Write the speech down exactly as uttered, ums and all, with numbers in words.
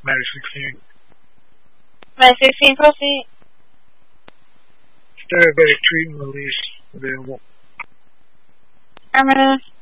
Matter sixteen. Matter sixteen, proceed. Diabetic treatment release available. Affirmative.